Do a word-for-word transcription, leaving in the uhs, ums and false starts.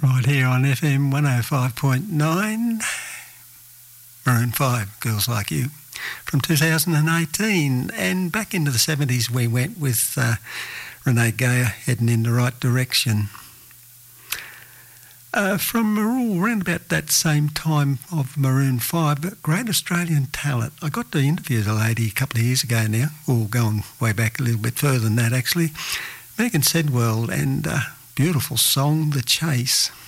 Right here on F M one oh five point nine, Maroon five, Girls Like You, from two thousand eighteen. And back into the seventies we went with uh, Renee Geyer, Heading in the Right Direction. Uh, from around about that same time of Maroon five, but Great Australian Talent. I got to interview the lady a couple of years ago now, or going way back a little bit further than that actually, Megan Sedwell, and uh, beautiful song, The Chase.